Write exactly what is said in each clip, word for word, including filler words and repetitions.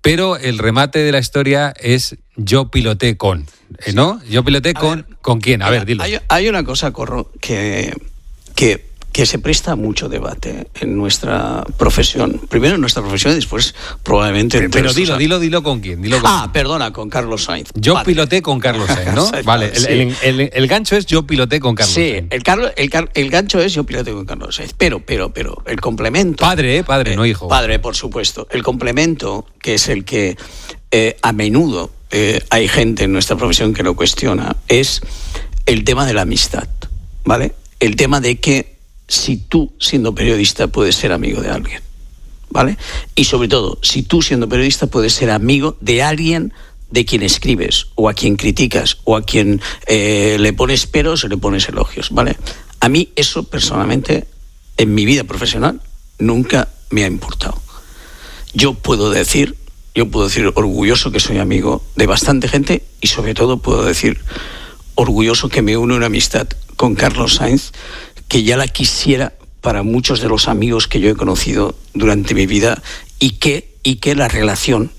pero el remate de la historia es yo piloté con, ¿no? Yo piloté con, ver, ¿con quién? A ver, dilo. Hay, hay una cosa, Corro, que, que, que se presta a mucho debate en nuestra profesión. Primero en nuestra profesión y después probablemente... Pero, pero dilo, dilo, dilo con quién. Dilo con ah, quién. perdona, con Carlos Sainz. Yo vale. piloté con Carlos Sainz, ¿no? Vale, el, sí. el, el, el gancho es yo piloté con Carlos sí, Sainz. Sí, el, Carlos, el, el gancho es yo piloté con Carlos Sainz. Pero, pero, pero, el complemento... Padre, ¿eh? Padre, eh, no hijo. Padre, por supuesto. El complemento, que es el que eh, a menudo eh, hay gente en nuestra profesión que lo cuestiona, es el tema de la amistad, ¿vale? El tema de que si tú, siendo periodista, puedes ser amigo de alguien, ¿vale? Y sobre todo, si tú, siendo periodista, puedes ser amigo de alguien de quien escribes, o a quien criticas, o a quien eh, le pones peros o le pones elogios, ¿vale? A mí eso, personalmente, en mi vida profesional, nunca me ha importado. Yo puedo decir, yo puedo decir orgulloso que soy amigo de bastante gente, y sobre todo puedo decir orgulloso que me une una amistad con Carlos Sainz, que ya la quisiera para muchos de los amigos que yo he conocido durante mi vida, y que, y que la relación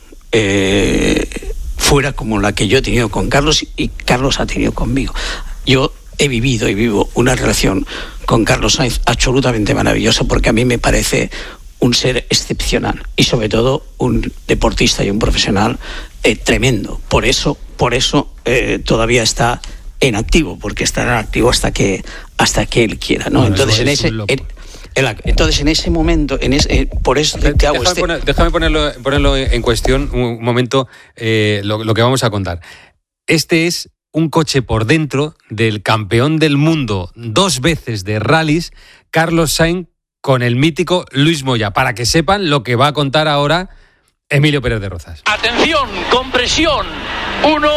eh, fuera como la que yo he tenido con Carlos y Carlos ha tenido conmigo. Yo he vivido y vivo una relación con Carlos Sainz absolutamente maravillosa, porque a mí me parece un ser excepcional y sobre todo un deportista y un profesional eh, tremendo. Por eso, por eso eh, todavía está en activo, porque estará en activo hasta que hasta que él quiera, ¿no? Bueno, entonces en ese en, en, entonces en ese momento, en ese, eh, por eso te, te hago déjame este... poner, déjame ponerlo ponerlo en cuestión un momento eh, lo, lo que vamos a contar. Este es un coche por dentro del campeón del mundo dos veces de rallies, Carlos Sainz, con el mítico Luis Moya, para que sepan lo que va a contar ahora Emilio Pérez de Rozas. Atención, compresión. Uno.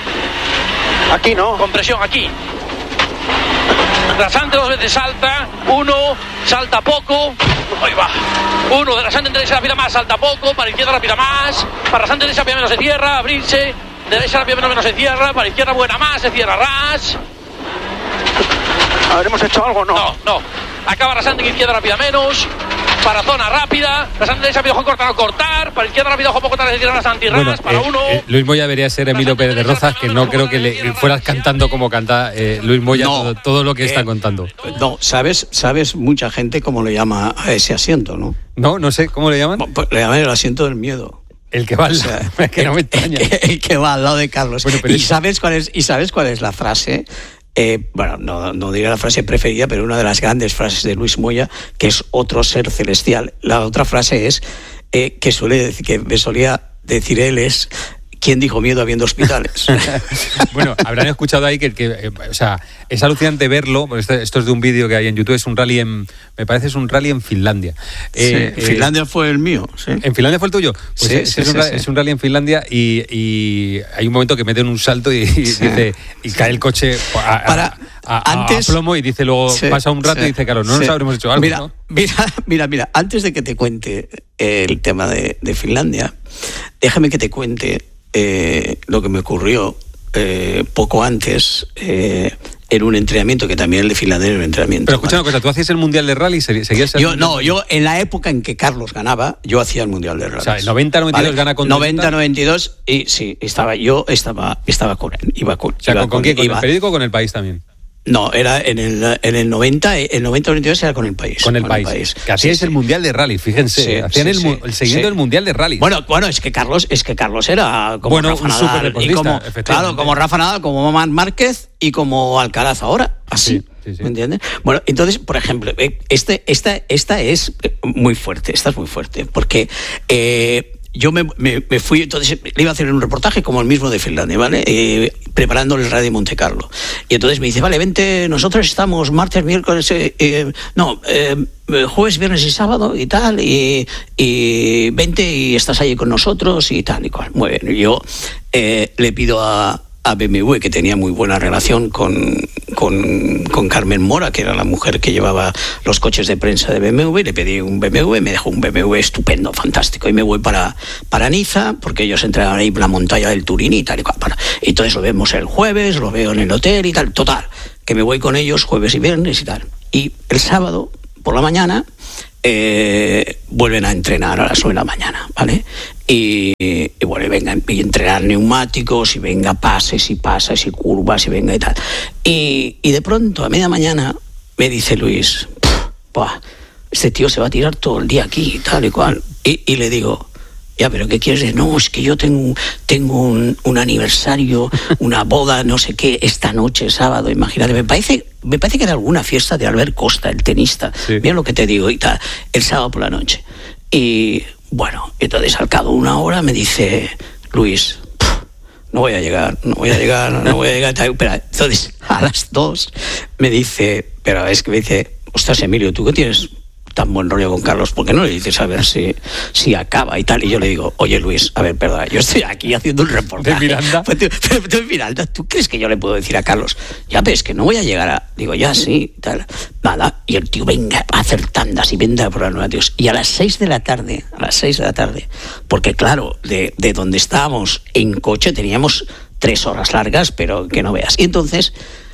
Aquí no. Compresión aquí. Rasante dos veces salta. Uno. Salta poco. Ahí va. Uno. De rasante derecha la pida más. Salta poco. Para izquierda la pida más. Para rasante derecha la pida menos se cierra. Abrirse. Derecha la pida menos menos se cierra. Para izquierda buena más. Se cierra ras. ¿Habremos hecho algo o no? No, no. Acaba rasante que izquierda la pida menos. Para zona rápida, rasante derecha, ojo cortar, no cortar, para izquierda rápido, ojo poco tarde, rasante y ras, bueno, para eh, uno. Eh, Luis Moya debería ser Emilio Pérez de Rozas, que no creo que le fueras cantando como canta eh, Luis Moya no, todo, todo lo que eh, está contando. No, sabes, sabes mucha gente cómo le llama a ese asiento, ¿no? No, no sé, ¿cómo le llaman? Pues le llaman el asiento del miedo. El que va al lado, o sea, que no me extraña. El, el, el que va al lado de Carlos. Bueno, ¿Y, es... sabes cuál es, ¿Y sabes cuál es la frase? Eh, bueno, no, no diré la frase preferida, pero una de las grandes frases de Luis Moya, que es otro ser celestial. La otra frase es eh, que suele decir, que me solía decir él es: ¿quién dijo miedo habiendo hospitales? Bueno, habrán escuchado ahí que, que eh, o sea, es alucinante verlo, porque esto, esto es de un vídeo que hay en YouTube, es un rally en, me parece es un rally en Finlandia. Eh, sí, eh, Finlandia fue el mío, sí. ¿En Finlandia fue el tuyo? Pues sí, es, sí, es, sí, un, sí. es un rally en Finlandia y, y hay un momento que meten un salto y, y, sí. dice, y cae el coche a, Para, a, a, antes, a plomo y dice luego, sí, pasa un rato sí, y dice, claro, no sí. nos habremos hecho algo, mira, ¿no? Mira, mira, mira, antes de que te cuente el tema de, de Finlandia, déjame que te cuente Eh, lo que me ocurrió eh, poco antes eh, en un entrenamiento, que también el de Finlandia era un entrenamiento. Pero escucha una cosa, ¿tú hacías el Mundial de Rally? ¿Seguías el yo mundial? No, yo en la época en que Carlos ganaba, yo hacía el Mundial de Rally. O sea, el noventa noventa y dos ¿vale? Gana con noventa noventa y dos y sí, estaba yo estaba estaba con él, iba con, o sea, iba ¿con, con, con quién? ¿Con iba, el periódico o con El País también? No, era en el, en el noventa, el noventa noventa y dos era con El País. Con El, con país. el país. Que hacíais sí, el Mundial de Rally, fíjense. Sí, hacían sí, el, sí, el seguimiento sí. del Mundial de Rally. Bueno, bueno, es que Carlos, es que Carlos era como bueno, Rafa un Nadal, y como, claro, como Rafa Nadal, como Marc Márquez y como Alcaraz ahora, así. Sí, sí, sí. ¿Me entiendes? Bueno, entonces, por ejemplo, este, esta, esta es muy fuerte, esta es muy fuerte, porque eh, yo me, me, me fui, entonces le iba a hacer un reportaje como el mismo de Finlandia, ¿vale? Eh, preparando el Rally de Monte Carlo. Y entonces me dice, vale, vente, nosotros estamos martes, miércoles, eh, eh, no, eh, jueves, viernes y sábado y tal, y, y vente y estás allí con nosotros y tal y cual. Muy bien, yo eh, le pido a a B M W, que tenía muy buena relación con, con, con Carmen Mora, que era la mujer que llevaba los coches de prensa de B M W, le pedí un B M W, me dejó un B M W estupendo, fantástico, y me voy para, para Niza, porque ellos entrenan ahí la montaña del Turín y tal y cual. Para. Y entonces lo vemos el jueves, lo veo en el hotel y tal, total, que me voy con ellos jueves y viernes y tal. Y el sábado, por la mañana, eh, vuelven a entrenar a las nueve de la mañana, ¿vale? Y, y bueno, y venga, y entrenar neumáticos, y venga pases y pasas y curvas y venga y tal. Y, y de pronto, a media mañana, me dice Luis, buah, este tío se va a tirar todo el día aquí, tal y cual. Y, y le digo, ya, pero ¿qué quieres decir? No, es que yo tengo, tengo un, un aniversario, una boda, no sé qué, esta noche, sábado, imagínate. Me parece, me parece que era alguna fiesta de Albert Costa, el tenista. Sí. Mira lo que te digo y tal, el sábado por la noche. Y bueno, entonces al cabo de una hora me dice Luis, no voy a llegar, no voy a llegar, no voy a llegar. Pero entonces a las dos me dice, pero es que me dice, ostras, Emilio, ¿tú qué tienes tan buen rollo con Carlos? ¿Por qué no le dices a ver si, si acaba y tal? Y yo le digo, oye Luis, a ver, perdona, yo estoy aquí haciendo un reportaje. ¿De Miranda? Pues tú, tú, Miranda, ¿tú crees que yo le puedo decir a Carlos? Ya ves que no voy a llegar a... Digo, ya sí, tal. Nada, y el tío venga a hacer tandas y venda por los neumáticos. Y a las seis de la tarde, a las seis de la tarde, porque claro, de, de donde estábamos en coche teníamos tres horas largas, pero que no veas. Y entonces,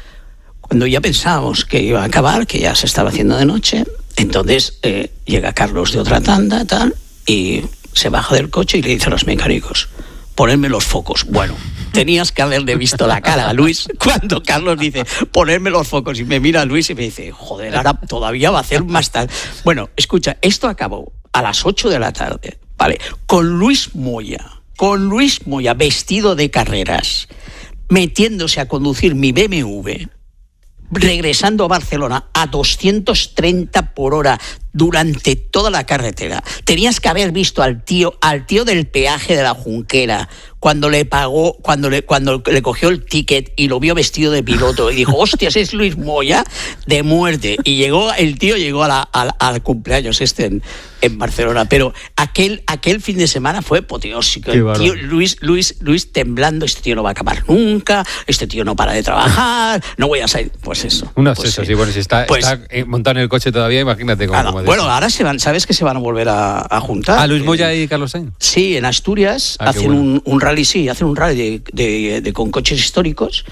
cuando ya pensábamos que iba a acabar, que ya se estaba haciendo de noche, entonces eh, llega Carlos de otra tanda, tal, y se baja del coche y le dice a los mecánicos, ponerme los focos. Bueno, tenías que haberle visto la cara a Luis cuando Carlos dice, ponerme los focos, y me mira a Luis y me dice, joder, ahora todavía va a hacer más tarde. Bueno, escucha, esto acabó a las ocho de la tarde, ¿vale? Con Luis Moya, con Luis Moya vestido de carreras, metiéndose a conducir mi B M W, regresando a Barcelona a doscientos treinta por hora durante toda la carretera. Tenías que haber visto al tío, al tío del peaje de la Junquera, cuando le pagó, cuando le, cuando le cogió el ticket y lo vio vestido de piloto y dijo, hostias, es Luis Moya, de muerte. Y llegó, el tío llegó a la, a, al cumpleaños este en, en Barcelona. Pero aquel, aquel fin de semana fue apoteósico. El tío, Luis, Luis, Luis temblando, este tío no va a acabar nunca, este tío no para de trabajar, no voy a salir. Pues eso. Unos pues sesos, sí, bueno, si está, pues, está montado en el coche todavía, imagínate cómo. Ah, bueno, ahora se van, ¿sabes que se van a volver a, a juntar? ¿A Luis Moya y Carlos Sainz? Sí, en Asturias ah, hacen bueno. un, un rally, sí, hacen un rally de, de, de, con coches históricos,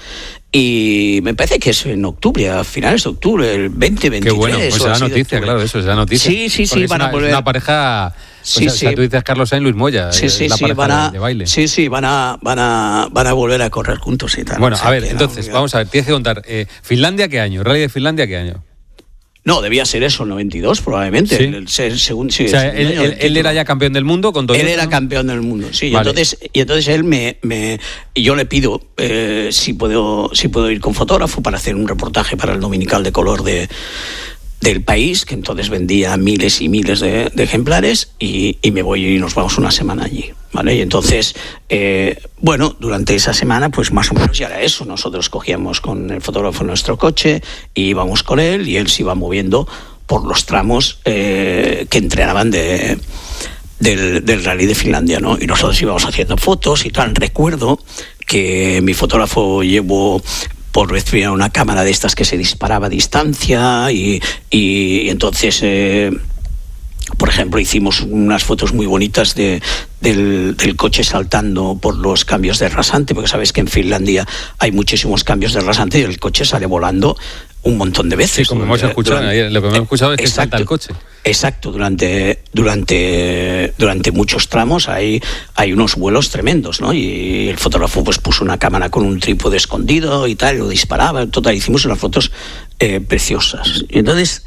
y me parece que es en octubre, a finales de octubre, el veinte veintitrés. Qué bueno, pues se da noticia, claro, eso, se da noticia. Sí, sí, sí, van una, a volver. Es una pareja, pues, sí, o sea, sí. tú dices Carlos Sainz, Luis Moya, sí, sí, es la sí, pareja van a, de, de baile. Sí, sí, van a, van a, van a volver a correr juntos y tal. Bueno, o sea, a ver, que entonces, no, vamos a ver, tienes que contar, eh, ¿Finlandia qué año? ¿Rally de Finlandia qué año? No, debía ser eso, el noventa y dos probablemente. ¿Sí? El, el, el, según, sí, o sea, él, él, él era ya campeón del mundo con Toyota. Él era campeón del mundo, sí. Vale. Y entonces, y entonces él me, me y yo le pido eh, si puedo, si puedo ir con fotógrafo para hacer un reportaje para el Dominical de Color de del País, que entonces vendía miles y miles de, de ejemplares, y, y me voy y nos vamos una semana allí, ¿vale? Y entonces, eh, bueno, durante esa semana, pues más o menos ya era eso. Nosotros cogíamos con el fotógrafo nuestro coche y íbamos con él, y él se iba moviendo por los tramos eh, que entrenaban de, del, del rally de Finlandia, ¿no? Y nosotros íbamos haciendo fotos y tal. Recuerdo que mi fotógrafo llevó por vez primera una cámara de estas que se disparaba a distancia, y, y entonces eh, por ejemplo hicimos unas fotos muy bonitas de, del, del coche saltando por los cambios de rasante, porque sabes que en Finlandia hay muchísimos cambios de rasante y el coche sale volando un montón de veces. Sí, como hemos escuchado, durante, lo que hemos escuchado es que exacto, salta el coche. Exacto, durante durante durante muchos tramos hay hay unos vuelos tremendos, ¿no? Y el fotógrafo pues puso una cámara con un trípode escondido y tal, y lo disparaba. Total, hicimos unas fotos eh, preciosas. Y entonces,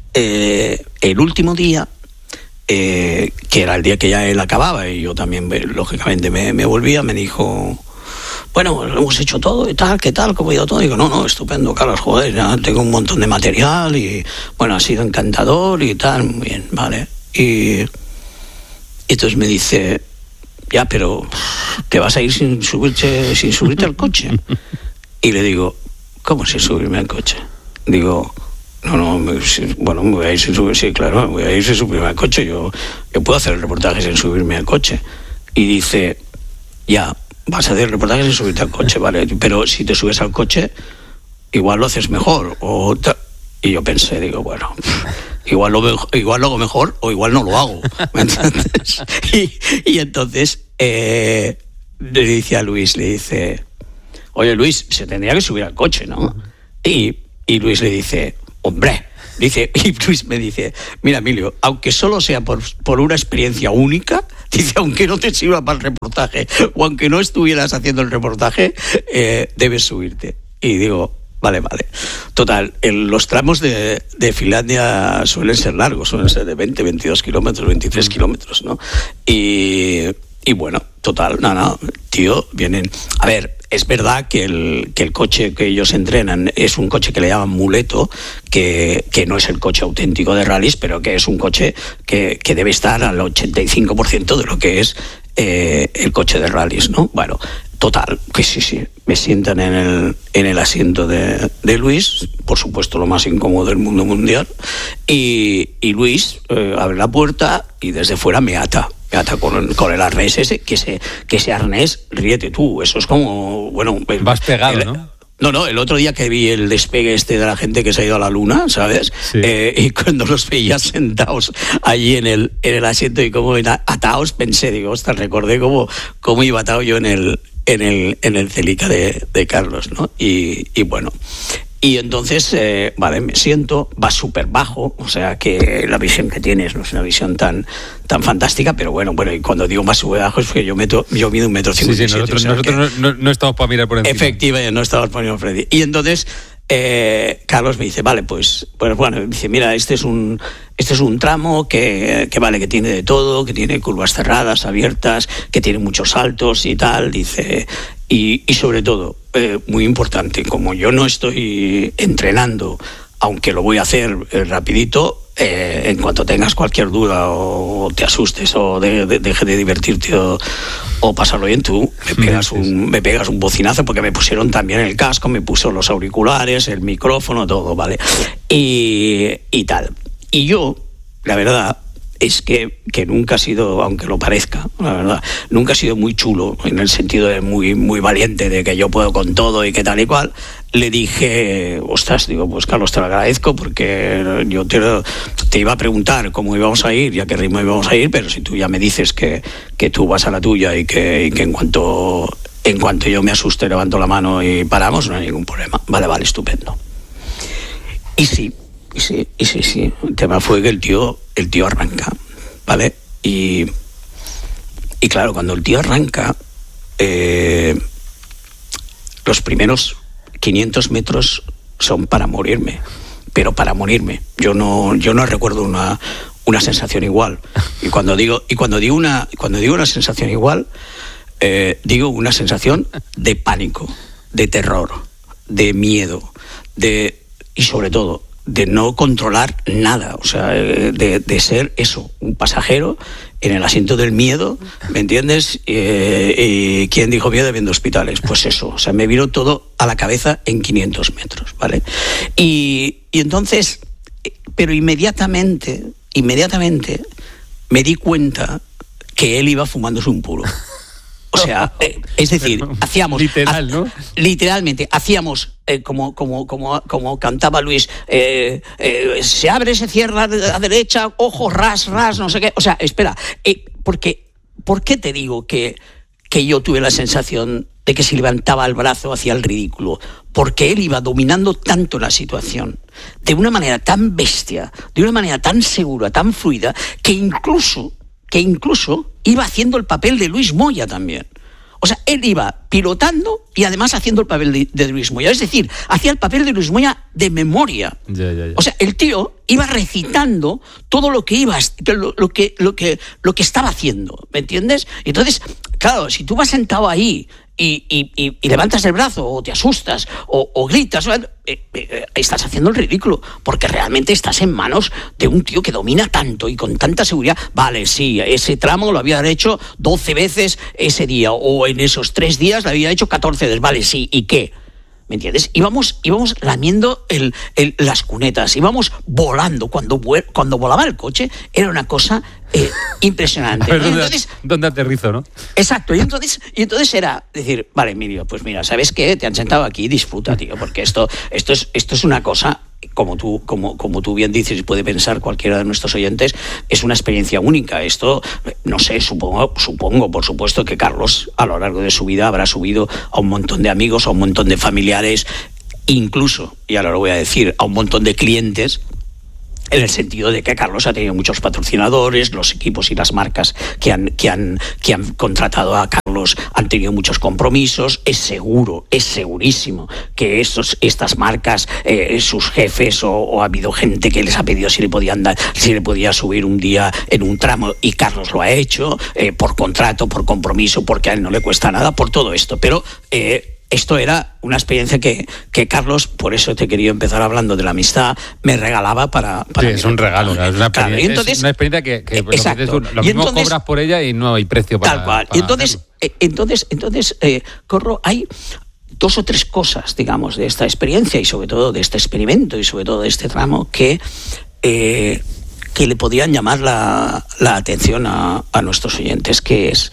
eh, el último día, eh, que era el día que ya él acababa, y yo también, lógicamente, me, me volvía, me dijo, bueno, lo hemos hecho todo y tal, ¿qué tal? ¿Cómo ha ido todo? Y digo, no, no, estupendo, Carlos, joder, ya tengo un montón de material y, bueno, ha sido encantador y tal, muy bien, vale. Y, y entonces me dice, ya, pero ¿te vas a ir sin subirte, sin subirte al coche? Y le digo, ¿cómo sin subirme al coche? Digo, no, no, me, bueno, me voy a ir sin subirme, sí, claro, me voy a ir sin subirme al coche, yo, yo puedo hacer el reportaje sin subirme al coche. Y dice, ya, vas a hacer el reportaje sin subirte al coche, vale, pero si te subes al coche, igual lo haces mejor. O ta... Y yo pensé, digo, bueno, igual lo, igual lo hago mejor o igual no lo hago, ¿me entiendes? Y, y entonces eh, le dice a Luis, le dice, oye Luis, se tendría que subir al coche, ¿no? Y, y Luis le dice, hombre, dice, y Luis me dice, mira Emilio, aunque solo sea por, por una experiencia única, dice, aunque no te sirva para el reportaje, o aunque no estuvieras haciendo el reportaje, eh, debes subirte. Y digo, vale, vale. Total, el, los tramos de, de Finlandia suelen ser largos, suelen ser de veinte, veintidós kilómetros, veintitrés kilómetros, ¿no? Y, y bueno, total, no, no, tío, vienen... A ver, es verdad que el, que el coche que ellos entrenan es un coche que le llaman muleto, que, que no es el coche auténtico de rallies, pero que es un coche que, que debe estar al ochenta y cinco por ciento de lo que es eh, el coche de rallies, ¿no? Bueno, total, que sí, sí, me sientan en el, en el asiento de, de Luis, por supuesto lo más incómodo del mundo mundial, y, y Luis eh, abre la puerta y desde fuera me ata. Me ata con, con el arnés ese, que ese, que ese arnés, ríete tú, eso es como, bueno... Vas pegado, el, ¿no? No, no, el otro día que vi el despegue este de la gente que se ha ido a la luna, ¿sabes? Sí. Eh, y cuando los veía sentados allí en el, en el asiento y cómo atados, pensé, digo, ostras, recordé cómo, cómo iba atado yo en el, en el, en el Celica de, de Carlos, ¿no? Y, y bueno... Y entonces, eh, vale, me siento, va súper bajo, o sea que la visión que tienes no es una visión tan tan fantástica, pero bueno, bueno, y cuando digo más súper bajo es que yo, meto, yo mido un metro cincuenta y siete. Sí, sí, nosotros, o sea nosotros no, no estamos para mirar por encima. Efectivamente, no estamos poniendo por encima. Y entonces, eh, Carlos me dice, vale, pues, pues bueno, me dice, mira, este es un este es un tramo que, que vale, que tiene de todo, que tiene curvas cerradas, abiertas, que tiene muchos saltos y tal, dice... Y, y sobre todo, eh, muy importante, como yo no estoy entrenando, aunque lo voy a hacer eh, rapidito, eh, en cuanto tengas cualquier duda o te asustes o de, de, deje de divertirte o, o pasarlo bien, tú me pegas, un, me pegas un bocinazo, porque me pusieron también el casco, me puso los auriculares, el micrófono, todo, ¿vale? Y, y tal. Y yo, la verdad... es que, que nunca ha sido, aunque lo parezca, la verdad, nunca ha sido muy chulo, en el sentido de muy, muy valiente, de que yo puedo con todo y que tal y cual. Le dije, ostras, digo, pues Carlos, te lo agradezco, porque yo te, te iba a preguntar cómo íbamos a ir y a qué ritmo íbamos a ir, pero si tú ya me dices que, que tú vas a la tuya y que, y que en cuanto en cuanto yo me asuste levanto la mano y paramos, no hay ningún problema. Vale, vale, estupendo. Y sí, Y sí, y sí, sí. El tema fue que el tío, el tío arranca, ¿vale? Y, y claro, cuando el tío arranca, eh, los primeros quinientos metros son para morirme, pero para morirme. Yo no, yo no recuerdo una, una sensación igual. Y cuando digo, y cuando digo una, cuando digo una sensación igual, eh, digo una sensación de pánico, de terror, de miedo, de y sobre todo de no controlar nada, o sea, de, de ser eso, un pasajero en el asiento del miedo, ¿me entiendes? Eh, y ¿quién dijo miedo viendo hospitales? Pues eso, o sea, me vino todo a la cabeza en quinientos metros, ¿vale? Y, y entonces, pero inmediatamente, inmediatamente me di cuenta que él iba fumándose un puro. O sea, eh, es decir, hacíamos... Literal, ¿no? Ha, literalmente, hacíamos, eh, como, como, como, como cantaba Luis, eh, eh, se abre, se cierra a la derecha, ojo, ras, ras, no sé qué. O sea, espera, eh, porque, ¿por qué te digo que, que yo tuve la sensación de que se levantaba el brazo hacia el ridículo? Porque él iba dominando tanto la situación, de una manera tan bestia, de una manera tan segura, tan fluida, que incluso... que incluso iba haciendo el papel de Luis Moya también. O sea, él iba pilotando y además haciendo el papel de, de Luis Moya. Es decir, hacía el papel de Luis Moya de memoria. Ya, ya, ya. O sea, el tío iba recitando todo lo que iba, lo, lo que, lo que, lo que estaba haciendo, ¿me entiendes? Entonces, claro, si tú vas sentado ahí y, y, y, y levantas el brazo o te asustas o, o gritas, eh, eh, estás haciendo el ridículo, porque realmente estás en manos de un tío que domina tanto y con tanta seguridad. Vale, sí, ese tramo lo había hecho doce veces ese día, o en esos tres días lo había hecho catorce veces. Vale, sí, ¿y qué? ¿Me entiendes? Íbamos, íbamos lamiendo el, el, las cunetas, íbamos volando. Cuando, cuando volaba el coche era una cosa eh, impresionante. A ver, ¿dónde, entonces, ¿dónde aterrizo, no? Exacto, y entonces, y entonces era decir, vale, Emilio, pues mira, ¿sabes qué? Te han sentado aquí, disfruta, tío, porque esto, esto, es, esto es una cosa... Como tú, como, como tú bien dices y puede pensar cualquiera de nuestros oyentes, es una experiencia única. Esto, no sé, supongo, supongo, por supuesto, que Carlos a lo largo de su vida habrá subido a un montón de amigos, a un montón de familiares, incluso, y ahora lo voy a decir, a un montón de clientes, en el sentido de que Carlos ha tenido muchos patrocinadores, los equipos y las marcas que han, que han, que han contratado a Carlos han tenido muchos compromisos. Es seguro, es segurísimo que estos, estas marcas, eh, sus jefes o, o ha habido gente que les ha pedido si le podían dar, si le podía subir un día en un tramo, y Carlos lo ha hecho, eh, por contrato, por compromiso, porque a él no le cuesta nada, por todo esto. Pero eh, esto era una experiencia que, que Carlos, por eso te he querido empezar hablando de la amistad, me regalaba para... para sí, es un regalo, claro, es, una claro, y entonces, es una experiencia que, que exacto, lo, lo mismo entonces, cobras por ella y no hay precio para... Tal cual. Para y entonces, eh, entonces, entonces eh, Corro, hay dos o tres cosas, digamos, de esta experiencia y sobre todo de este experimento y sobre todo de este tramo que... Eh, que le podían llamar la, la atención a, a nuestros oyentes, que es,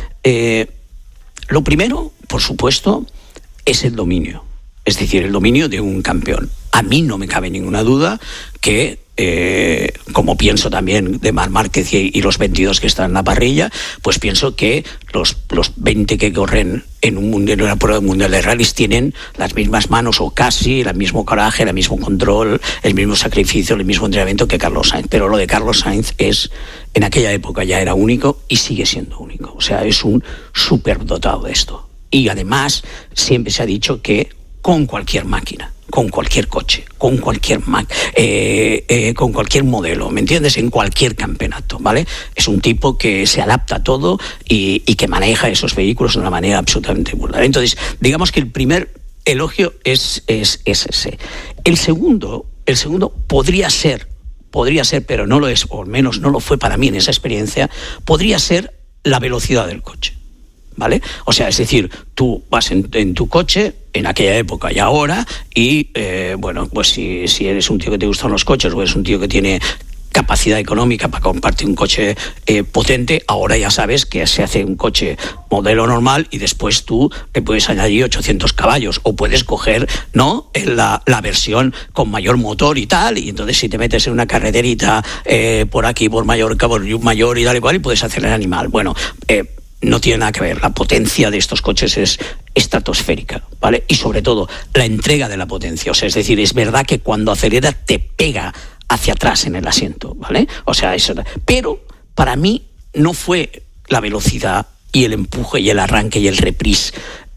eh, lo primero, por supuesto, es el dominio, es decir, el dominio de un campeón. A mí no me cabe ninguna duda que, eh, como pienso también de Marc Márquez y, y los veintidós que están en la parrilla, pues pienso que los, los veinte que corren en un mundial, en una prueba mundial de rallies tienen las mismas manos o casi, el mismo coraje, el mismo control, el mismo sacrificio, el mismo entrenamiento que Carlos Sainz. Pero lo de Carlos Sainz es, en aquella época ya era único y sigue siendo único. O sea, es un superdotado de esto. Y además siempre se ha dicho que con cualquier máquina, con cualquier coche, con cualquier Mac, eh, eh, con cualquier modelo, ¿me entiendes? En cualquier campeonato, ¿vale? Es un tipo que se adapta a todo y, y que maneja esos vehículos de una manera absolutamente brutal. Entonces, digamos que el primer elogio es, es, es ese. El segundo, el segundo podría ser, podría ser, pero no lo es, o al menos no lo fue para mí en esa experiencia, podría ser la velocidad del coche, ¿vale? O sea, es decir, tú vas en, en tu coche, en aquella época y ahora, y eh, bueno, pues si, si eres un tío que te gustan los coches o eres un tío que tiene capacidad económica para comprarte un coche eh, potente, ahora ya sabes que se hace un coche modelo normal y después tú le puedes añadir ochocientos caballos, o puedes coger, ¿no?, la, la versión con mayor motor y tal, y entonces si te metes en una carreterita eh, por aquí, por Mallorca, por Mayor y tal y cual, y puedes hacer el animal. Bueno, eh, no tiene nada que ver. La potencia de estos coches es estratosférica, ¿vale? Y sobre todo, la entrega de la potencia. O sea, es decir, es verdad que cuando acelera te pega hacia atrás en el asiento, ¿vale? O sea, eso. Pero para mí no fue la velocidad y el empuje y el arranque y el reprise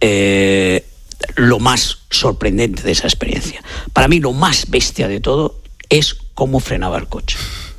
eh, lo más sorprendente de esa experiencia. Para mí lo más bestia de todo es cómo frenaba el coche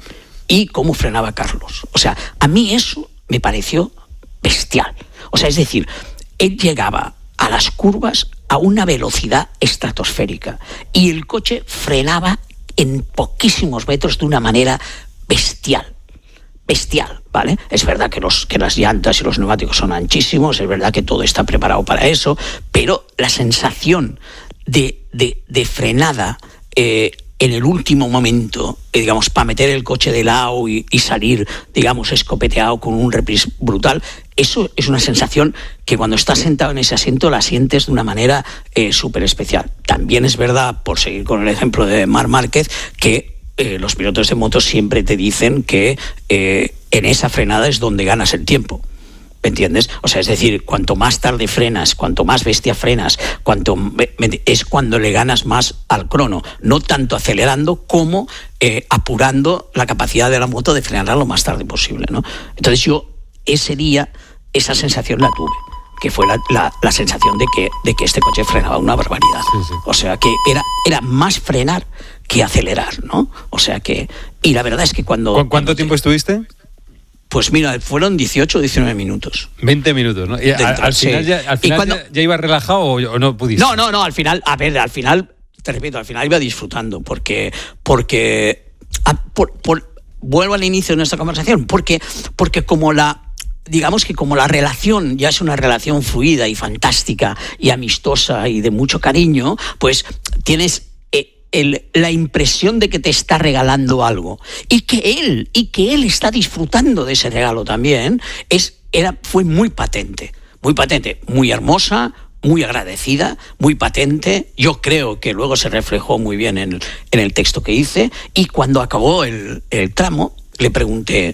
y cómo frenaba Carlos. O sea, a mí eso me pareció bestial. O sea, es decir, él llegaba a las curvas a una velocidad estratosférica y el coche frenaba en poquísimos metros de una manera bestial. Bestial, ¿vale? Es verdad que, los, que las llantas y los neumáticos son anchísimos, es verdad que todo está preparado para eso, pero la sensación de, de, de frenada eh, en el último momento, eh, digamos, para meter el coche de lado y, y salir, digamos, escopeteado con un reprise brutal, eso es una sensación que cuando estás sentado en ese asiento la sientes de una manera eh, súper especial. También es verdad, por seguir con el ejemplo de Marc Márquez, que eh, los pilotos de motos siempre te dicen que eh, en esa frenada es donde ganas el tiempo. ¿Me entiendes? O sea, es decir, cuanto más tarde frenas, cuanto más bestia frenas, cuanto es cuando le ganas más al crono, no tanto acelerando como eh, apurando la capacidad de la moto de frenar lo más tarde posible, ¿no? Entonces yo ese día esa sensación la tuve, que fue la, la, la sensación de que, de que este coche frenaba una barbaridad. Sí, sí. O sea, que era, era más frenar que acelerar, ¿no? O sea que... Y la verdad es que cuando... ¿Cu- ¿Cuánto tiempo estuviste? Pues mira, fueron dieciocho o diecinueve minutos. veinte minutos, ¿no? Y al, al final, sí. ya, al final cuando, ya, ya ibas relajado o, o no pudiste. No, no, no, al final, a ver, al final, te repito, al final iba disfrutando, porque, porque, a, por, por, vuelvo al inicio de nuestra conversación, porque, porque como la, digamos que como la relación ya es una relación fluida y fantástica y amistosa y de mucho cariño, pues tienes El, la impresión de que te está regalando algo y que él y que él está disfrutando de ese regalo también es era fue muy patente, muy patente, muy hermosa, muy agradecida, muy patente. Yo creo que luego se reflejó muy bien en, en el texto que hice, y cuando acabó el, el tramo le pregunté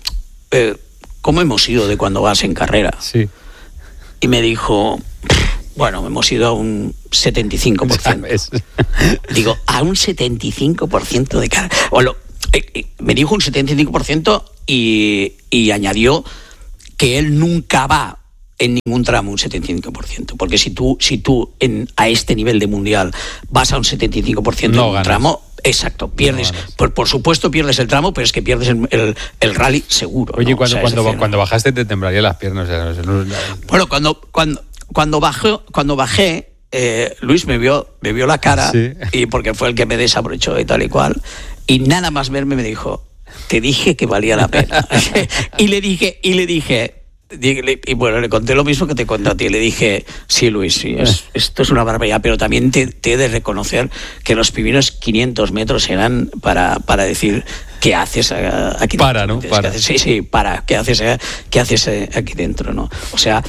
eh, ¿cómo hemos ido de cuando vas en carrera? Sí. Y me dijo, bueno, hemos ido a un setenta y cinco por ciento. Digo, a un setenta y cinco por ciento de carga. O lo, eh, eh, me dijo un setenta y cinco por ciento y, y añadió que él nunca va en ningún tramo un setenta y cinco por ciento, porque si tú, si tú en, a este nivel de mundial vas a un setenta y cinco por ciento no en un ganas. tramo, exacto, pierdes, no por, por supuesto pierdes el tramo, pero es que pierdes el, el, el rally seguro. Oye, ¿no? cuando, o sea, cuando, decir, cuando bajaste te temblarían las piernas. O sea, no, no, bueno, cuando, cuando, cuando, bajó, cuando bajé, eh, Luis me vio, me vio la cara, sí. y porque fue el que me desabrochó y tal y cual, y nada más verme me dijo, te dije que valía la pena. y le dije, y le dije, y bueno, le conté lo mismo que te conté a ti. Le dije, sí, Luis, sí, es, esto es una barbaridad, pero también te, te he de reconocer que los primeros quinientos metros eran para, para decir, ¿qué haces aquí dentro? Para, ¿no? Para. Haces? Sí, sí, para, ¿qué haces, qué haces aquí dentro? ¿No? O sea,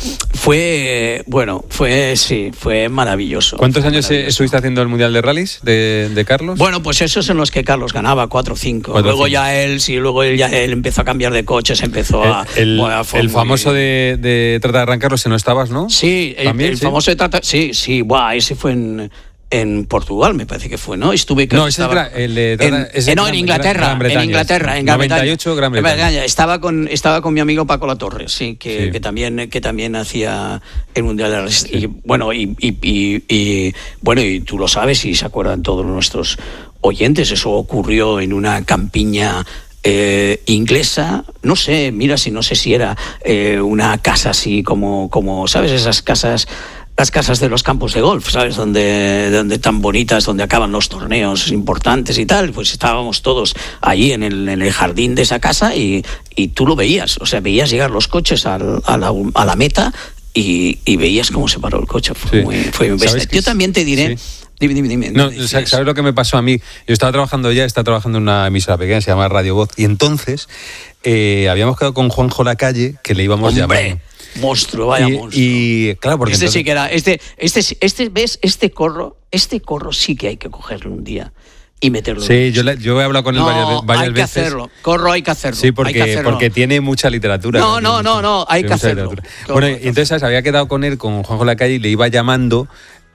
fue, bueno, fue, sí, fue maravilloso. ¿Cuántos fue años maravilloso. estuviste haciendo el Mundial de Rallys de, de Carlos? Bueno, pues esos en los que Carlos ganaba, cuatro o cinco. Luego ya él, sí, luego él ya él empezó a cambiar de coches, empezó a... El, bueno, el famoso de, de Trata de Arrancarlo, si no estabas, ¿no? Sí, el, el ¿sí? famoso de Trata... Sí, sí, buah, ese fue en... En Portugal, me parece que fue, ¿no? Estuve no, ese estaba, es el de trata, en, es eh, no, en Gran, Inglaterra, Gran Bretaña, en Inglaterra, en Gran noventa y ocho, Gran Bretaña. Bretaña. Estaba con estaba con mi amigo Paco Latorre, sí, que, sí. que también que también hacía el Mundial de Rallys. Sí. Y bueno, y, y, y, y bueno, y tú lo sabes y se acuerdan todos nuestros oyentes, eso ocurrió en una campiña Eh, inglesa, no sé, mira si no sé si era eh, una casa así como, como, ¿sabes? Esas casas, las casas de los campos de golf, ¿sabes? Donde, donde tan bonitas, donde acaban los torneos importantes y tal, pues estábamos todos ahí en el, en el jardín de esa casa y, y tú lo veías, o sea, veías llegar los coches al, a, la, a la meta y, y veías cómo se paró el coche, fue sí. muy, fue muy bestia. Yo también te diré... Sí. Dime, dime, dime. No, ¿sabes lo que me pasó a mí? Yo estaba trabajando ya, estaba trabajando en una emisora pequeña, se llama Radio Voz, y entonces eh, habíamos quedado con Juanjo Lacalle, que le íbamos ¡Hombre! llamando. Monstruo, vaya y, monstruo. Y claro, porque este entonces... sí que era, este, este, este, ves, este corro, este corro sí que hay que cogerlo un día y meterlo. Sí, yo, le, yo he hablado con él no, varias, varias hay que veces. hacerlo. Corro hay que hacerlo. Sí, porque, hay que hacerlo. porque tiene mucha literatura. No, no, no, no, hay que hacerlo. Bueno, y entonces ¿sabes? Había quedado con él, con Juanjo Lacalle, y le iba llamando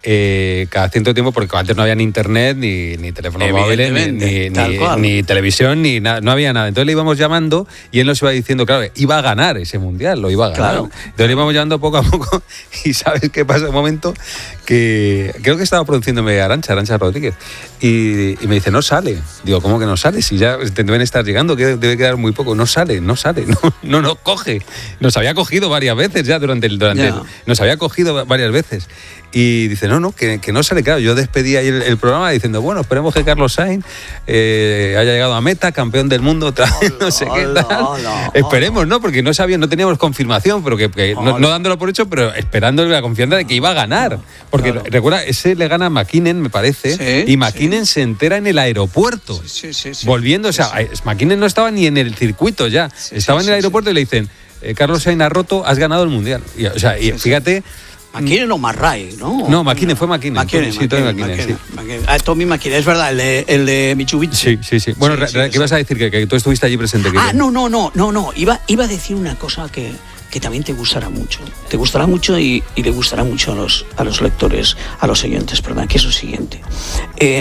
eh, cada cierto tiempo, porque antes no había ni internet, ni, ni teléfonos móviles, ni, ni, ni, ni televisión, ni nada, no había nada. Entonces le íbamos llamando y él nos iba diciendo, claro, iba a ganar ese mundial, lo iba a ganar. Claro. Entonces le íbamos llamando poco a poco y ¿sabes qué pasa? Un momento que creo que estaba produciéndome Arantxa, Arantxa Rodríguez, y, y me dice, no sale. Digo, ¿cómo que no sale? Si ya te deben estar llegando, que debe quedar muy poco. No sale, no sale, no, no nos coge. Nos había cogido varias veces ya durante el... Durante yeah. el, nos había cogido varias veces. Y dice, no, no, que, que no sale. Claro, yo despedí ahí el, el programa diciendo, bueno, esperemos que Carlos Sainz eh, haya llegado a meta, campeón del mundo otra vez, no sé qué tal. Hola, hola, esperemos, ¿no? Porque no sabíamos, no teníamos confirmación, pero que, que no, no dándolo por hecho, pero esperando la confianza de que iba a ganar. Porque claro. recuerda, ese le gana a McKinnon, me parece, sí, y McKinnon sí. se entera en el aeropuerto. Sí, sí, sí, volviendo, sí, o sea, sí. McKinnon no estaba ni en el circuito ya, sí, estaba sí, en el aeropuerto sí. y le dicen, eh, Carlos Sainz ha roto, has ganado el mundial. Y, o sea, y fíjate. McKinnon o Marray, ¿no? No, McKinnon, fue McKinnon. McKinnon, sí, McKinnon, McKinnon, McKinnon, sí. McKinnon. Ah, Tommy McKinnon, es verdad, el de, el de Mitsubishi. Sí, sí, sí. Bueno, sí, sí, ¿qué ibas a decir? Que, que tú estuviste allí presente. Ah, no, no, no, no, no. Iba, iba a decir una cosa que, que también te gustará mucho. Te gustará mucho y, y le gustará mucho a los, a los lectores, a los oyentes, perdón, que es lo siguiente. Eh,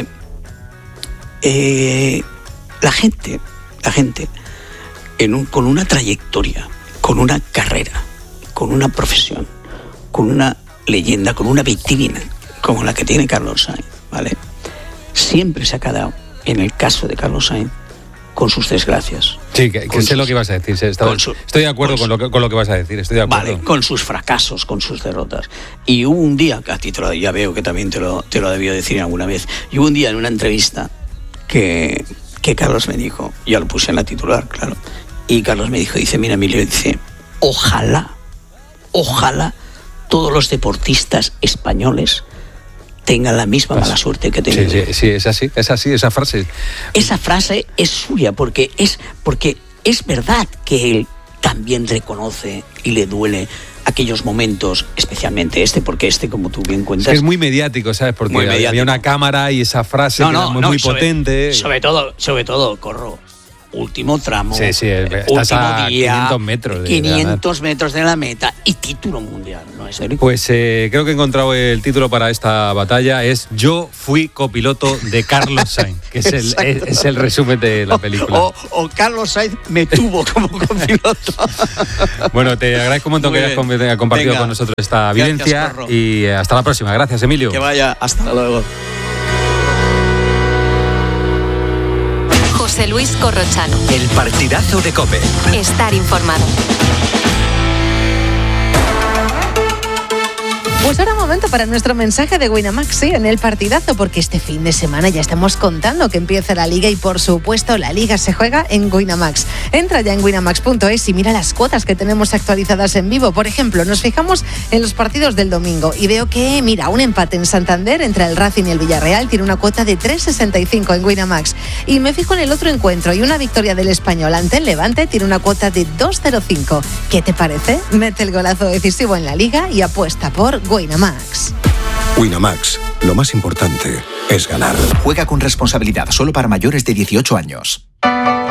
eh, la gente, la gente, en un, con una trayectoria, con una carrera, con una profesión, con una leyenda, con una vitrina como la que tiene Carlos Sainz, ¿vale? Siempre se ha quedado, en el caso de Carlos Sainz, con sus desgracias. Sí, que, que sé sus, lo que ibas a decir. Estaba, su, estoy de acuerdo con, con, lo que, con lo que vas a decir. Estoy de acuerdo. Vale, con sus fracasos, con sus derrotas. Y hubo un día, que a ti te lo, ya veo que también te lo, te lo debió decir alguna vez, y hubo un día en una entrevista que, que Carlos me dijo, yo lo puse en la titular, claro, y Carlos me dijo, dice, mira, Emilio, dice, ojalá, ojalá todos los deportistas españoles tengan la misma mala suerte que tengo. Sí, sí, sí, es así, es así, esa frase. Esa frase es suya porque es, porque es verdad que él también reconoce y le duele aquellos momentos, especialmente este, porque este, como tú bien cuentas... Es muy mediático, ¿sabes? Porque había una cámara y esa frase no, que no, era muy, no, muy sobre, potente. Sobre todo, sobre todo, Corro, último tramo, Sí, sí, estás último a día, quinientos metros de quinientos metros de la meta y título mundial, ¿no es, Eric? Pues eh, creo que he encontrado el título para esta batalla. Es Yo fui copiloto de Carlos Sainz, que es el, es, es el resumen de la película. O, o, o Carlos Sainz me tuvo como copiloto. Bueno, te agradezco un montón Muy que hayas com- compartido Venga. con nosotros esta Gracias, vivencia. Corro. Y hasta la próxima. Gracias, Emilio. Que vaya, hasta luego. José Luis Corrochano. El partidazo de COPE. Estar informado. Pues ahora momento para nuestro mensaje de Winamax, sí, en el partidazo, porque este fin de semana ya estamos contando que empieza la Liga y por supuesto la Liga se juega en Winamax. Entra ya en winamax punto es y mira las cuotas que tenemos actualizadas en vivo. Por ejemplo, nos fijamos en los partidos del domingo y veo que, mira, un empate en Santander entre el Racing y el Villarreal tiene una cuota de tres sesenta y cinco en Winamax. Y me fijo en el otro encuentro y una victoria del Español ante el Levante tiene una cuota de dos cero cinco. ¿Qué te parece? Mete el golazo decisivo en la Liga y apuesta por Winamax. Winamax, lo más importante es ganar. Juega con responsabilidad solo para mayores de dieciocho años.